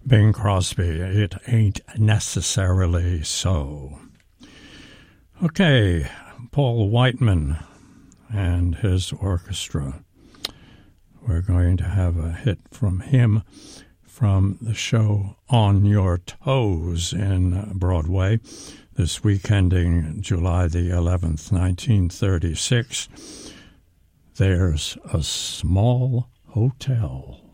Bing Crosby, It Ain't Necessarily So. Okay, Paul Whiteman and his orchestra. We're going to have a hit from him from the show On Your Toes in Broadway, this week ending July the 11th, 1936. There's a Small Hotel.